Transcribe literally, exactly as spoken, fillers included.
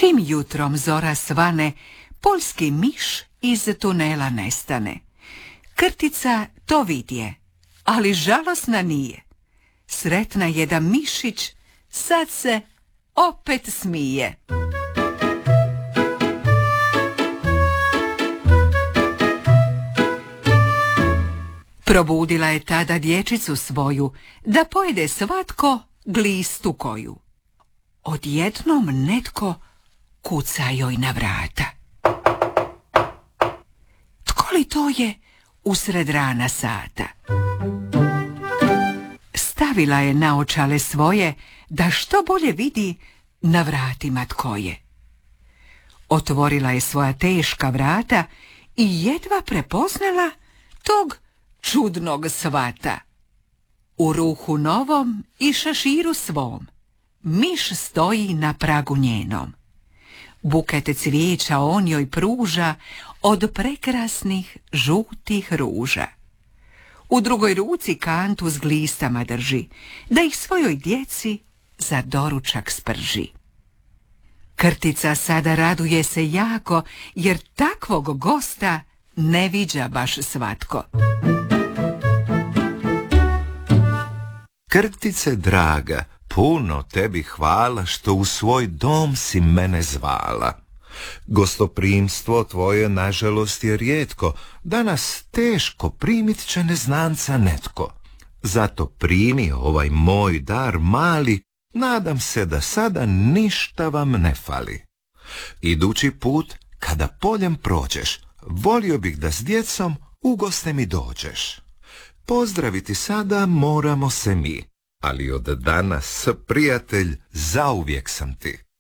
Čim jutrom zora svane, poljski miš iz tunela nestane. Krtica to vidje, ali žalosna nije. Sretna je da mišić sad se opet smije. Probudila je tada dječicu svoju, da pojede svatko glistu koju. Odjednom netko kuca joj na vrata. Tko li to je usred rana sata? Stavila je naočale svoje, da što bolje vidi na vratima tko je. Otvorila je svoja teška vrata i jedva prepoznala tog čudnog svata. U ruhu novom i šaširu svom miš stoji na pragu njenom. Buket cvijeća on joj pruža od prekrasnih žutih ruža. U drugoj ruci kantu s glistama drži, da ih svojoj djeci za doručak sprži. Krtica sada raduje se jako, jer takvog gosta ne viđa baš svatko. Krtice draga, puno tebi hvala što u svoj dom si mene zvala. Gostoprimstvo tvoje nažalost je rijetko, danas teško primit će neznanca netko. Zato primi ovaj moj dar mali, nadam se da sada ništa vam ne fali. Idući put, kada poljem prođeš, volio bih da s djecom u goste mi dođeš. Pozdraviti sada moramo se mi, ali od danas, prijatelj, zauvijek sam ti.